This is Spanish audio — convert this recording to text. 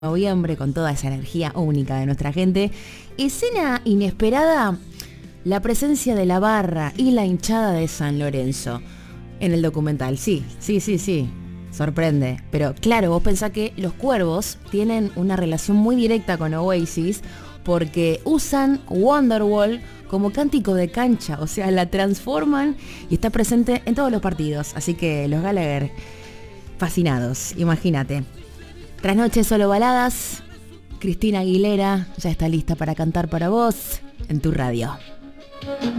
noviembre con toda esa energía única de nuestra gente. Escena inesperada, la presencia de la barra y la hinchada de San Lorenzo en el documental. Sí, sorprende. Pero claro, vos pensás que los Cuervos tienen una relación muy directa con Oasis porque usan Wonderwall como cántico de cancha, o sea, la transforman y está presente en todos los partidos. Así que los Gallagher, fascinados, imagínate. Trasnoche solo baladas, Cristina Aguilera ya está lista para cantar para vos en tu radio.